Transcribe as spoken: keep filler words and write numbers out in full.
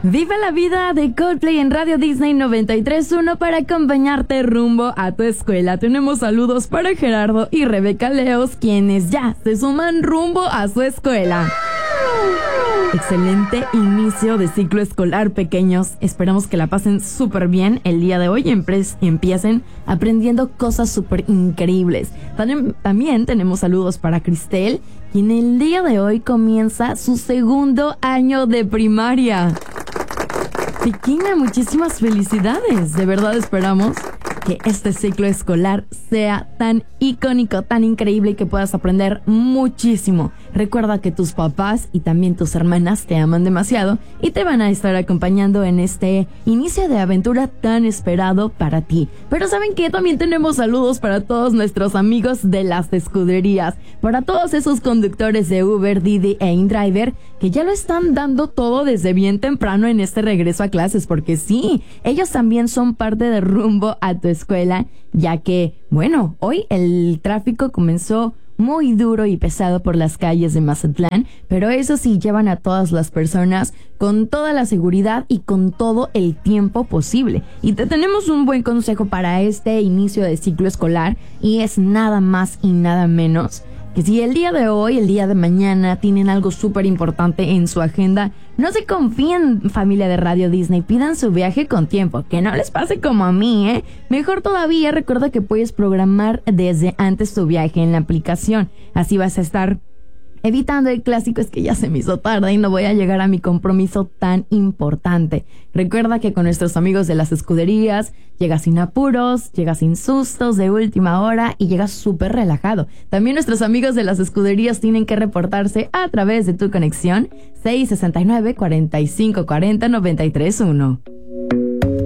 Viva la vida de Coldplay en Radio Disney noventa y tres punto uno para acompañarte rumbo a tu escuela. Tenemos saludos para Gerardo y Rebeca Leos, quienes ya se suman rumbo a su escuela. Excelente inicio de ciclo escolar, pequeños. Esperamos que la pasen súper bien el día de hoy y empre- empiecen aprendiendo cosas súper increíbles. También, también tenemos saludos para Cristel, quien el día de hoy comienza su segundo año de primaria. Pequeña, muchísimas felicidades. De verdad esperamos que este ciclo escolar sea tan icónico, tan increíble y que puedas aprender muchísimo. Recuerda que tus papás y también tus hermanas te aman demasiado y te van a estar acompañando en este inicio de aventura tan esperado para ti. Pero ¿saben qué? También tenemos saludos para todos nuestros amigos de las escuderías, para todos esos conductores de Uber, Didi e InDriver que ya lo están dando todo desde bien temprano en este regreso a clases, porque sí, ellos también son parte de rumbo a tu escuela, ya que, bueno, hoy el tráfico comenzó muy duro y pesado por las calles de Mazatlán, pero eso sí, llevan a todas las personas con toda la seguridad y con todo el tiempo posible. Y te tenemos un buen consejo para este inicio de ciclo escolar, y es nada más y nada menos que si el día de hoy, el día de mañana tienen algo súper importante en su agenda, no se confíen, familia de Radio Disney, pidan su viaje con tiempo, que no les pase como a mí, ¿eh? Mejor todavía, recuerda que puedes programar desde antes tu viaje en la aplicación, así vas a estar evitando el clásico es que ya se me hizo tarde y no voy a llegar a mi compromiso tan importante. Recuerda que con nuestros amigos de las escuderías llegas sin apuros, llegas sin sustos de última hora y llegas súper relajado. También nuestros amigos de las escuderías tienen que reportarse a través de tu conexión seis sesenta y nueve, cuarenta y cinco cuarenta, noventa y tres uno.